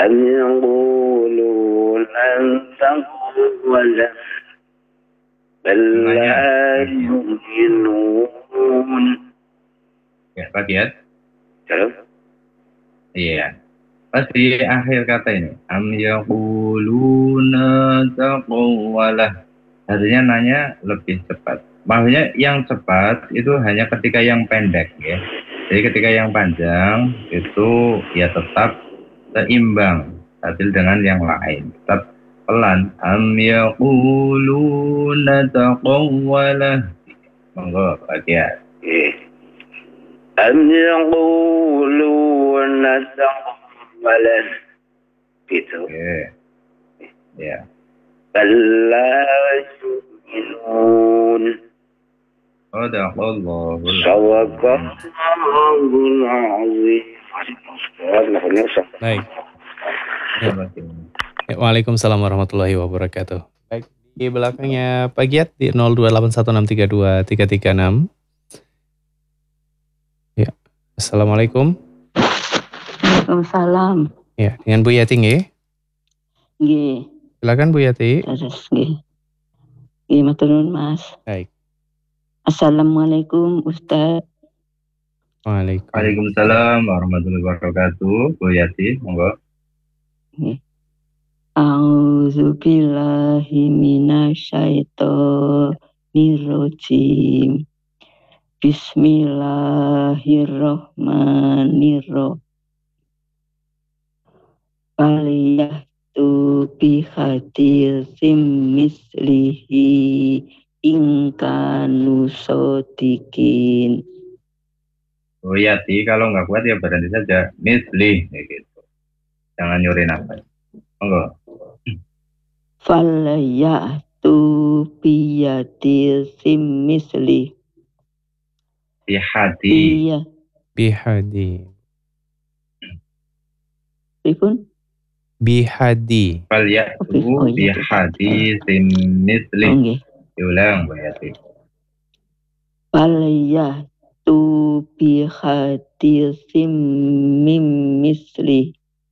أم يقولون تقوله بل لا يؤمنون. Ya, bagian. Terus? Iya. Pas di akhir kata ini, am yaquluna taqawwalah. Artinya nanya lebih cepat. Maksudnya yang cepat itu hanya ketika yang pendek ya. Jadi ketika yang panjang itu ya tetap seimbang adil dengan yang lain. Tetap pelan. Am yaquluna taqawwalah. Monggo bagian. أم يقولون تقوله gitu. Ya. بل لا يؤمنون. Sadaqallahul azim. Baik. Ya. Waalaikumsalam warahmatullahi wabarakatuh. Baik, di belakangnya Pak Giat di 02816323336. Ya. Assalamualaikum. Waalaikumsalam. Ya, dengan Bu Yati nggih? Nggih. Silakan Bu Yati. Terus nggih. Nggih, matur nuwun Mas. Baik. Assalamualaikum Ustaz. Waalaikumsalam warahmatullahi wabarakatuh. Bu Yati, monggo. A'udzubillahi minasyaitonirrajim. Bismillahirrahmanirrahim. Faliyahtu bihaditsim mislihi ingkanu sodikin. Bu Yati, kalau nggak kuat ya berhenti saja. Misli, gitu. Jangan nyuri nafas. Monggo. Faliyahtu bihaditsim mislihi. Bihadi. Iya. Bihadi. Pripun? Bihadi. Faliyahtu bihadi misli. Okay. Diulang Bu Yati. Faliyahtu bihadi misli.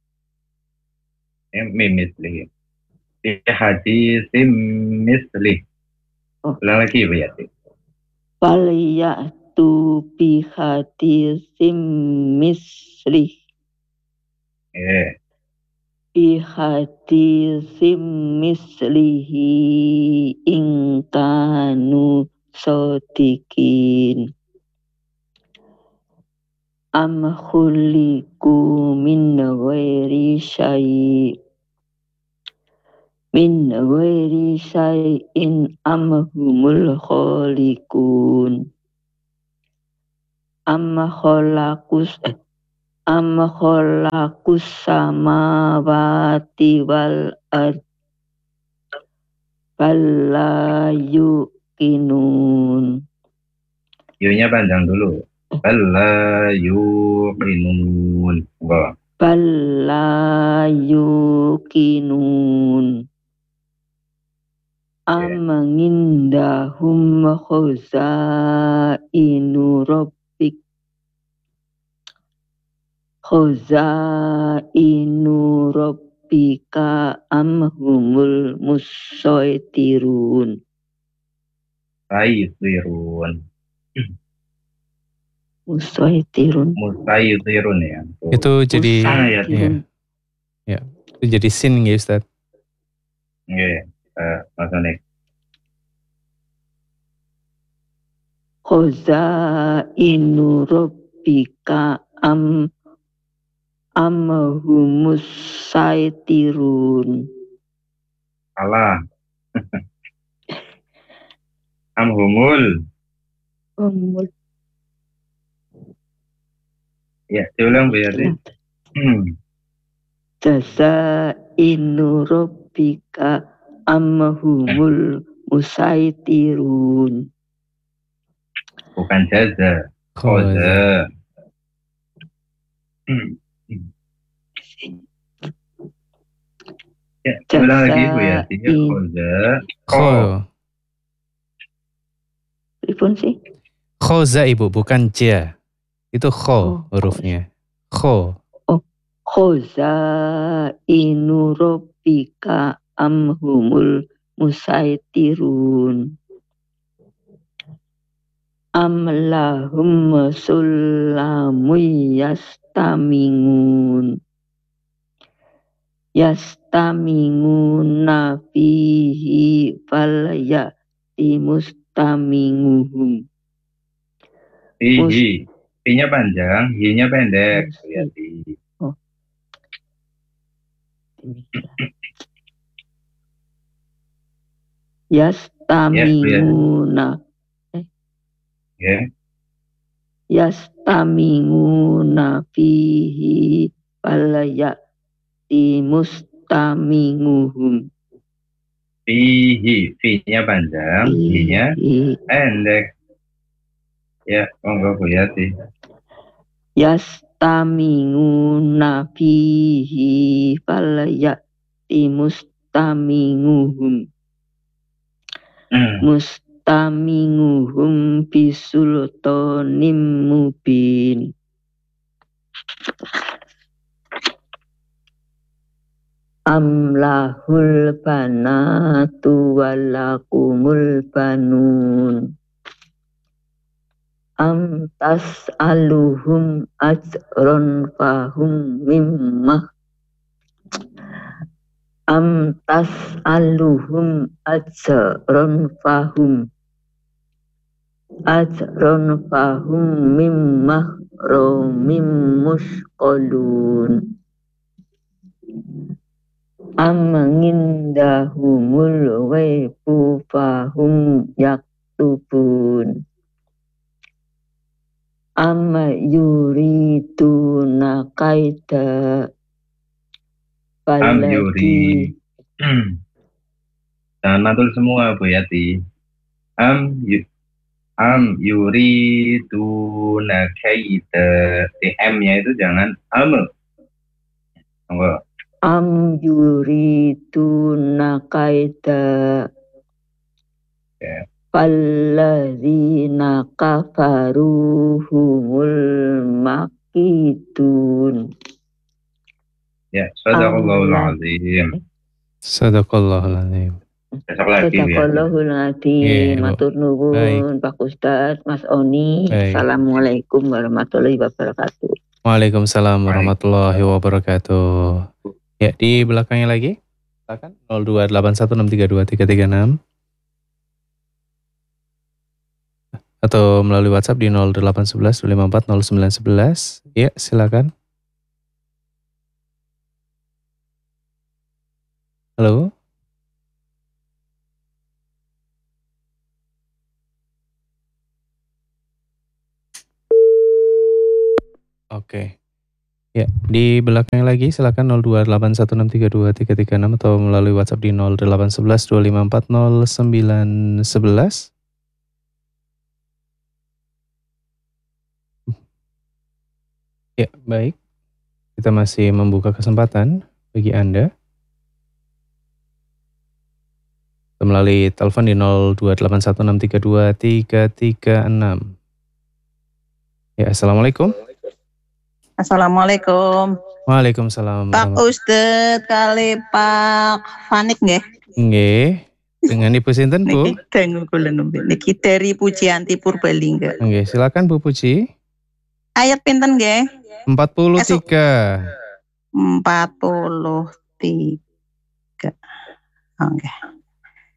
Misli. Bihadi misli. Ulang lagi Bu Yati. Faliyahtu bihadi misli. Bihadi mislihi ingkanu sodikin. Am khuliqu min ghairi syai' syai'in am humul khaliqun. Am khalaqus samawati wal ard bal la yuqinun. Yunya panjang dulu. Bal la yuqinun. Bal la yuqinun. Am ngindahum khazainu rabbik. Khazainu rabbika am humul musaitirun. Musaitirun ya. Itu jadi ya. Itu jadi sin nggih Ustaz? Nggih, Mas Onik. Khazainu rabbika am humus saitirun. Salah. Humul. Ya, diulang Bu Yati. Jazainu rabbika am humul musaitirun. Bukan jaza. Khoza. Ya, ulang lagi Bu Yati. Khoza. Pripun sih? Khoza Ibu, bukan ja. Itu kho hurufnya. Kho. khazainu rabbika amhumul musaitirun am lahum sulamu yastaminguna fihi falyati mustaminguhum Fihi. Fi-nya panjang, hi-nya pendek. Yati. Oh. Yastaminguna Ya. yastaminguna fihi falyati mustaminguhum Fihi. Fi-nya panjang, hi-nya fihi pendek. Ya, monggo Bu Yati. yastaminguna fihi falyati mustaminguhum mustaminguhum bisultanim mubin. Amlahul banatu walakumul banun am tas'aluhum ajron fahum mimmah am tas'aluhum ajron fahum mimmah romim musqalun am ngindahumul ghaibu fahum yaktubun am yuriduna kaida Am yuri. Jangan mantul semua Bu Yati. Am yuri tuna kaida. M-nya itu jangan am. Monggo. am yuriduna kaida Ya. falladzina kafaru humul makidun. Ya, sadaqallahul azim. Sadaqallahul azim. Besok lagi Bu Yati. Sadaqallahul azim. Iya, Bu. Matur nuwun Pak Ustadz, Mas Oni. Baik. Assalamualaikum warahmatullahi wabarakatuh. Waalaikumsalam warahmatullahi wabarakatuh. Ya, di belakangnya lagi. Silakan 02816323336 atau melalui WhatsApp di 08112540911. Ya, silakan. Halo. Oke. Ya, di belakangnya lagi silakan 02816323336 atau melalui WhatsApp di 08112540911. Ya, baik. Kita masih membuka kesempatan bagi Anda. Melalui telepon di 02816323336. Ya, Assalamualaikum. Assalamualaikum. Waalaikumsalam. Pak Ustadz kali Pak Fanik nggih? Nggih. Dengan Ibu sinten, Bu? Niki dangu kula nembe. Niki dari Pujianti Purbalingga. Nggih, silakan Bu Puji. Ayat pinten nggih? 43. 43. Oke.